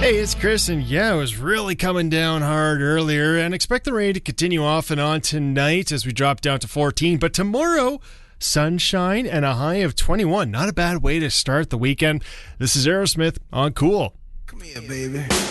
Hey, it's Chris, and yeah, it was really coming down hard earlier, and expect the rain to continue off and on tonight as we drop down to 14. But tomorrow, sunshine and a high of 21. Not a bad way to start the weekend. This is Aerosmith on Cool. Come here, baby.